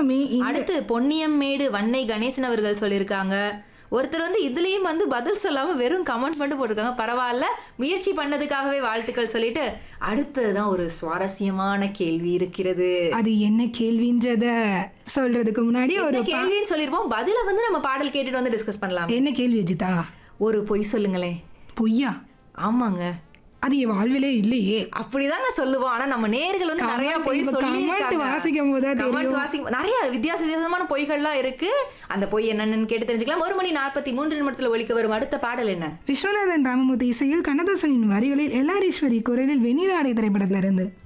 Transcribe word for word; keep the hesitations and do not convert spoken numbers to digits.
எல்லாமே இந்த- அடுத்து பொன்னியம்மேடு வன்னை கணேசன் அவர்கள் சொல்லியிருக்காங்க. ஒருத்தர் வந்து இதுலயும் வந்து பதில் சொல்லாம வெறும் கமெண்ட் மட்டும் போட்டிருக்காங்க. பரவாயில்ல, முயற்சி பண்ணதுக்காகவே வாழ்த்துக்கள் சொல்லிட்டு அடுத்ததுதான் ஒரு சுவாரஸ்யமான கேள்வி இருக்கிறது. அது என்ன கேள்வின்றத சொல்றதுக்கு முன்னாடி ஒரு என்ன கேள்வின்னு சொல்லிருப்போம், பதில வந்து நம்ம பாடல் கேட்டுட்டு வந்து டிஸ்கஸ் பண்ணலாம். என்ன கேள்வி அஜிதா? ஒரு பொய் சொல்லுங்களேன். பொய்யா? ஆமாங்க, அது என் வாழ்விலே இல்லையே. அப்படிதாங்க சொல்லுவோம். ஆனா நம்ம நேயர்கள் வந்து நிறைய Comment பொய் இப்ப சொல்லி comment வாசிக்கும் போது தான் கமெண்ட் தெரியும். வாசிக்கும் நிறைய வித்தியாச வித்தியாசமான பொய்கள்லாம் இருக்கு. அந்த பொய் என்னன்னு கேட்டு தெரிஞ்சுக்கலாம். ஒரு மணி நாற்பத்தி மூன்று நிமிடத்துல ஒலிக்க வரும் அடுத்த பாடல் என்ன? விஸ்வநாதன் ராமமூர்த்தி இசையில் கண்ணதாசனின் வரிகளில் எல்ஆர் ஈஸ்வரி குரலில் வெண்ணிற ஆடை திரைப்படத்துல இருந்து